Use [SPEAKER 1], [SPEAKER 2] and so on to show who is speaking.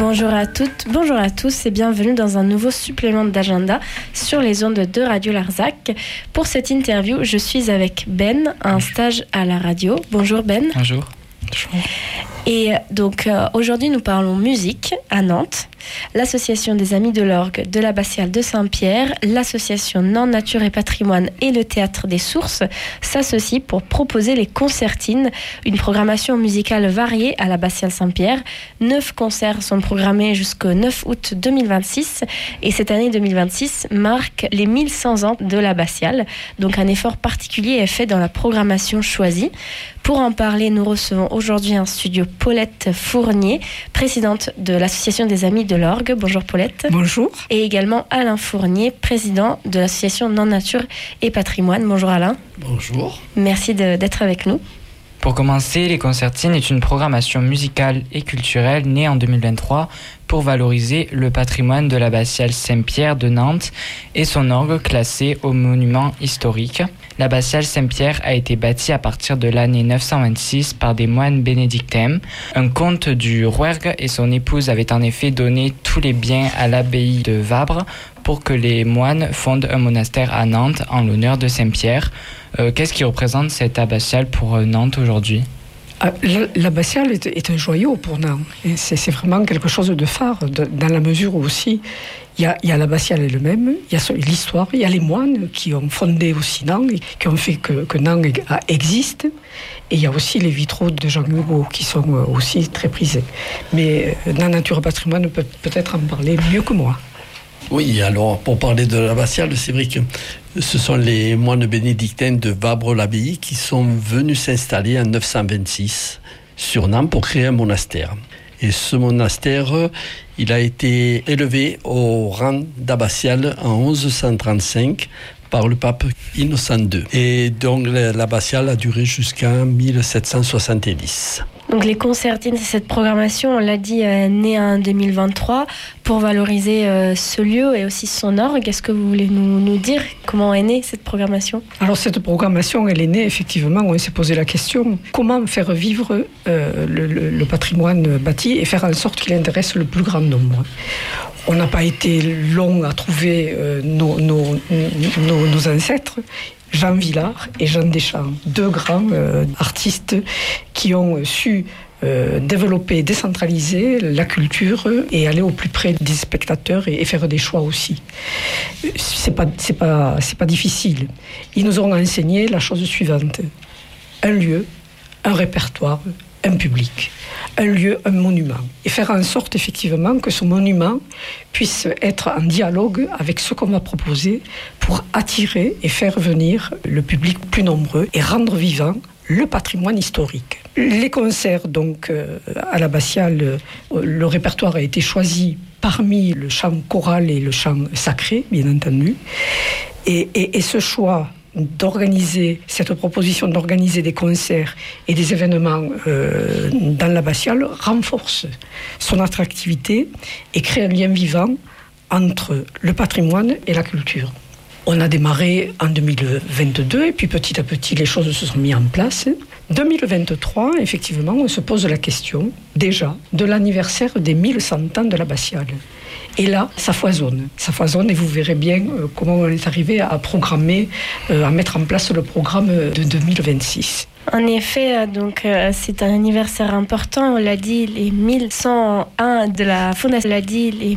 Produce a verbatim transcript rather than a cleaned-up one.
[SPEAKER 1] Bonjour à toutes, bonjour à tous et bienvenue dans un nouveau supplément d'agenda sur les ondes de Radio Larzac. Pour cette interview, je suis avec Ben, un stage à la radio. Bonjour Ben.
[SPEAKER 2] Bonjour. Bonjour.
[SPEAKER 1] Et donc euh, aujourd'hui nous parlons musique à Nantes. L'association des Amis de l'Orgue de l'abbatiale de Saint-Pierre, l'association Nantes Nature et Patrimoine et le Théâtre des Sources s'associent pour proposer les concertines, une programmation musicale variée à l'abbatiale Saint-Pierre. Neuf concerts sont programmés jusqu'au neuf août deux mille vingt-six et cette année deux mille vingt-six marque les mille cent ans de l'abbatiale. Donc un effort particulier est fait dans la programmation choisie. Pour en parler, nous recevons aujourd'hui en studio Paulette Fournier, présidente de l'association des Amis de l'Orgue. Bonjour Paulette.
[SPEAKER 3] Bonjour.
[SPEAKER 1] Et également Alain Fournier, président de l'association Nantes Nature et Patrimoine. Bonjour Alain.
[SPEAKER 4] Bonjour.
[SPEAKER 1] Merci de, d'être avec nous.
[SPEAKER 2] Pour commencer, les concertines est une programmation musicale et culturelle née en deux mille vingt-trois pour valoriser le patrimoine de l'abbatiale Saint-Pierre de Nantes et son orgue classé au monument historique. L'abbatiale Saint-Pierre a été bâtie à partir de l'année neuf cent vingt-six par des moines bénédictins. Un comte du Rouergue et son épouse avaient en effet donné tous les biens à l'abbaye de Vabre pour que les moines fondent un monastère à Nantes en l'honneur de Saint-Pierre. Euh, qu'est-ce qui représente cette abbatiale pour Nantes aujourd'hui ?
[SPEAKER 3] Ah, l'abbatiale est, est un joyau pour Nantes. Et c'est, c'est vraiment quelque chose de phare, de, dans la mesure où aussi il y a, y a l'abbatiale elle-même, il y a l'histoire, il y a les moines qui ont fondé aussi Nantes, qui ont fait que, que Nantes existe. Et il y a aussi les vitraux de Jean Hugo qui sont aussi très prisés. Mais Nantes Nature et Patrimoine peut peut-être en parler mieux que moi.
[SPEAKER 4] Oui, alors pour parler de l'abbatiale, c'est vrai que ce sont les moines bénédictins de Vabre-l'Abbaye qui sont venus s'installer en neuf cent vingt-six sur Nantes pour créer un monastère. Et ce monastère, il a été élevé au rang d'abbatiale en onze cent trente-cinq par le pape Innocent deux. Et donc l'abbatiale a duré jusqu'en mille sept cent soixante-dix.
[SPEAKER 1] Donc les concertines, c'est cette programmation, on l'a dit, euh, née en deux mille vingt-trois pour valoriser euh, ce lieu et aussi son orgue. Est-ce que vous voulez nous, nous dire comment est née cette programmation ?
[SPEAKER 3] Alors cette programmation, elle est née effectivement, on s'est posé la question, comment faire vivre euh, le, le, le patrimoine bâti et faire en sorte qu'il intéresse le plus grand nombre. On n'a pas été long à trouver euh, nos, nos, nos, nos ancêtres. Jean Villard et Jean Deschamps, deux grands euh, artistes qui ont su euh, développer, décentraliser la culture et aller au plus près des spectateurs et, et faire des choix aussi. C'est pas, c'est pas, c'est pas difficile. Ils nous ont enseigné la chose suivante. Un lieu, un répertoire, un public. Un lieu, un monument. Et faire en sorte effectivement que ce monument puisse être en dialogue avec ce qu'on va proposer pour attirer et faire venir le public plus nombreux et rendre vivant le patrimoine historique. Les concerts, donc, euh, à l'abbatiale, euh, le répertoire a été choisi parmi le chant choral et le chant sacré, bien entendu. Et, et, et ce choix d'organiser, cette proposition d'organiser des concerts et des événements euh, dans l'abbatiale renforce son attractivité et crée un lien vivant entre le patrimoine et la culture. On a démarré en deux mille vingt-deux et puis petit à petit les choses se sont mises en place. deux mille vingt-trois, effectivement, on se pose la question déjà de l'anniversaire des mille cent ans de l'abbatiale. Et là, ça foisonne. Ça foisonne et vous verrez bien euh, comment on est arrivé à programmer, euh, à mettre en place le programme de deux mille vingt-six.
[SPEAKER 1] En effet, donc, euh, c'est un anniversaire important. On l'a dit, les mille cent un de la fondation, on l'a dit, les